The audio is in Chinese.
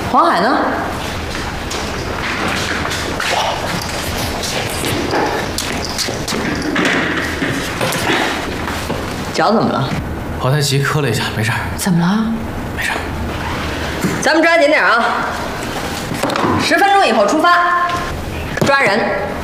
黄海呢？脚怎么了？ 跑太急磕了一下，没事。 怎么了？ 没事。 咱们抓紧点啊！10分钟以后出发，抓人。